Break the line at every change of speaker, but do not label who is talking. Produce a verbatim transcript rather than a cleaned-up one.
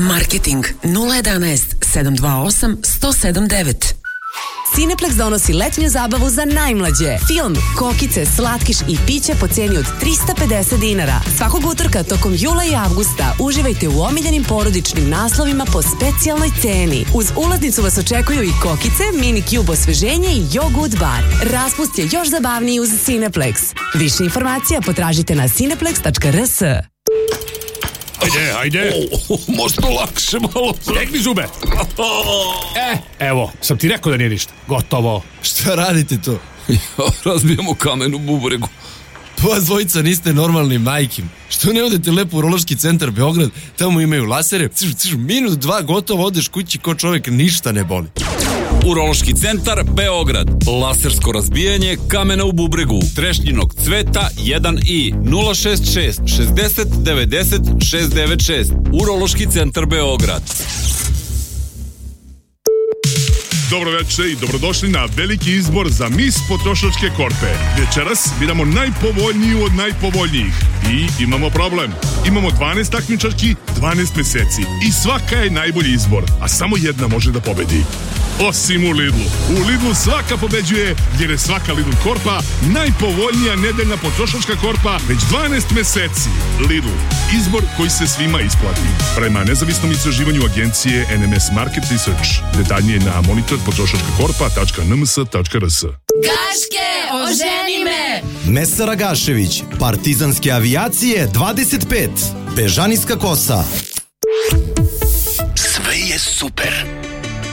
Marketing nula jedanaest sedam dva osam sto sedam devet.
Cineplex donosi letnju zabavu za najmlađe. Film, kokice, slatkiš i piće po ceni od trista pedeset dinara. Svakog utorka tokom jula i avgusta uživajte u omiljenim porodičnim naslovima po specijalnoj ceni. Uz ulaznicu vas očekuju i kokice, mini cube osveženje i yogut bar. Raspust je još zabavniji uz Cineplex. Više informacija potražite na cineplex tačka r s.
Ajde, ajde.
Oh, možda lakše malo.
Stegni zube. E, evo, sam ti rekao da nije ništa. Gotovo.
Šta radite to?
Razbijamo kamen u bubregu.
Pa dvojica niste normalni, majkim. Što ne odete lepo u Urološki centar Beograd, tamo imaju lasere, ciš, ciš, minut, dva, gotovo, odeš kući ko čovjek, ništa ne boli.
Urološki centar Beograd. Lasersko razbijanje kamena u bubregu. Trešnjinog cveta jedan i nula šest šest šezdeset devedeset šest devet šest. Urološki centar Beograd.
Dobro večer i dobrodošli na veliki izbor za Mis potrošačke korpe. Večeras biramo najpovoljniju od najpovoljnijih. I imamo problem. Imamo dvanaest takmičarki, dvanaest meseci. I svaka je najbolji izbor. A samo jedna može da pobedi. Osim u Lidlu. U Lidlu svaka pobeđuje jer je svaka Lidl korpa najpovoljnija nedeljna potrošačka korpa već dvanaest meseci. Lidl. Izbor koji se svima isplati. Prema nezavisnom istraživanju agencije N M S Market Research. Detaljnije na monitor potrošačka korpa tačka n m s tačka r s.
Gaške, oženi me!
Mesara Gašević, Partizanske avijacije dvadeset pet, Bežanijska kosa.
Sve je super.